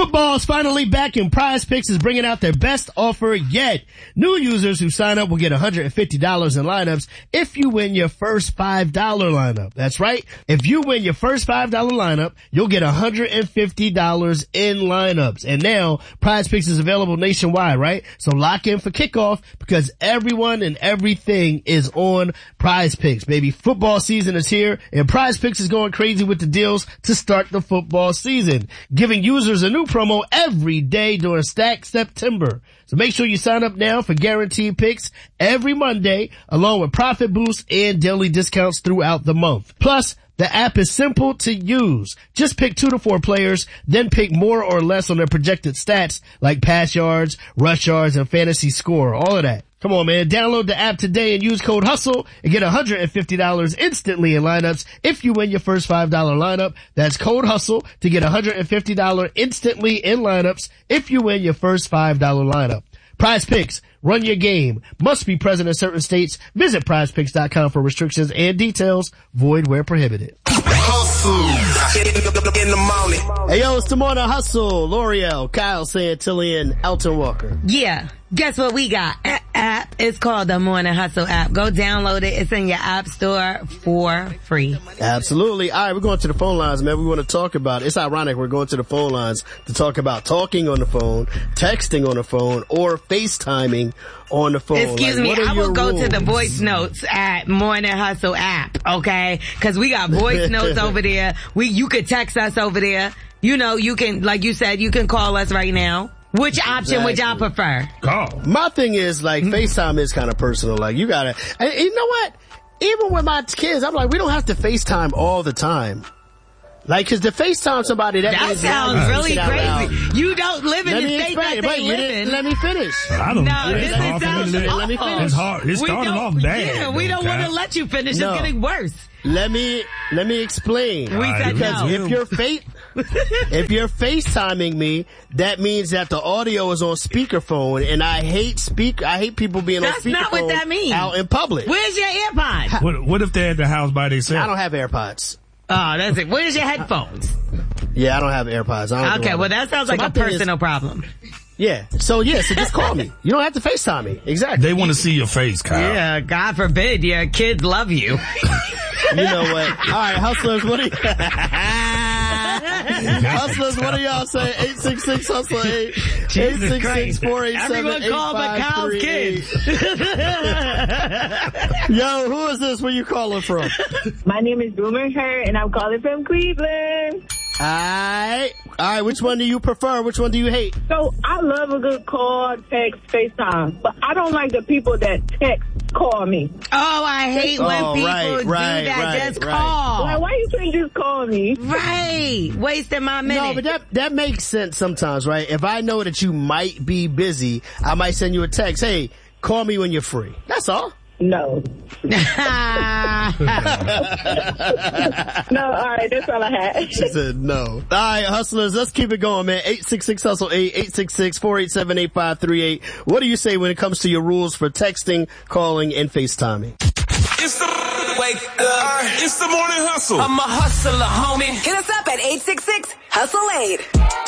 Football's finally back and Prize Picks is bringing out their best offer yet. New users who sign up will get $150 in lineups if you win your first $5 lineup. That's right. If you win your first $5 lineup, you'll get $150 in lineups. And now Prize Picks is available nationwide, right? So lock in for kickoff because everyone and everything is on Prize Picks, baby. Football season is here and Prize Picks is going crazy with the deals to start the football season, giving users a new promo every day during Stack September. So make sure you sign up now for guaranteed picks every Monday, along with profit boosts and daily discounts throughout the month. Plus, the app is simple to use. Just pick 2 to 4 players, then pick more or less on their projected stats like pass yards, rush yards, and fantasy score. All of that. Come on, man. Download the app today and use code HUSTLE and get $150 instantly in lineups if you win your first $5 lineup. That's code HUSTLE to get $150 instantly in lineups if you win your first $5 lineup. Prize Picks. Run your game. Must be present in certain states. Visit prizepicks.com for restrictions and details. Void where prohibited. Hustle in the morning. Hey, yo, it's the Morning Hustle. L'Oreal, Kyle Santillian, Elton Walker. Yeah. Guess what we got? App. It's called the Morning Hustle app. Go download it. It's in your app store for free. Absolutely. All right, we're going to the phone lines, man. We want to talk about, it's ironic we're going to the phone lines to talk about talking on the phone, texting on the phone, or FaceTiming on the phone. Excuse me, I will go to the voice notes at Morning Hustle app, okay? Cause we got voice notes over there. You could text us over there. You know, you can, like you said, you can call us right now. Which option would y'all prefer? Call. My thing is, like, FaceTime is kind of personal. Like, you gotta, and you know what? Even with my kids, I'm like, we don't have to FaceTime all the time. Like, cause to FaceTime somebody, that sounds really crazy. You don't live in the state that they live in. Let me finish. I don't know. This sounds awful. Let me finish. It's hard. It started off bad. Yeah, we don't want to let you finish. It's getting worse. Let me explain. We said no. If you're FaceTiming me, that means that the audio is on speakerphone, and I hate people being on speakerphone. That's not what that means. Out in public. Where's your AirPods? What if they're at the house by themselves? I don't have AirPods. Oh, that's it. Where's your headphones? Yeah, I don't have AirPods. Okay, well that sounds like a personal problem. Yeah. So just call me. You don't have to FaceTime me. Exactly. They want to see your face, Kyle. Yeah, God forbid your kids love you. You know what? All right, hustlers, what do you... Hustlers, what do y'all say? 866-HUSTLE-8. 866-487-8538. Everyone call but Kyle's kids. Yo, who is this? Where you calling from? My name is Boomer Her, and I'm calling from Cleveland. Alright, which one do you prefer? Which one do you hate? So, I love a good call, text, FaceTime, but I don't like the people that text call me. Oh, I hate when people do that. Just call. Like, why you can't just call me? Right. Wasting my minute. No, but that makes sense sometimes, right? If I know that you might be busy, I might send you a text. Hey, call me when you're free. That's all. No. No, alright, that's all I had. She said no. Alright, hustlers, let's keep it going, man. 866-HUSTLE-8, 866-487-8538. What do you say when it comes to your rules for texting, calling, and FaceTiming? It's the Morning Hustle. I'm a hustler, homie. Hit us up at 866-HUSTLE-8.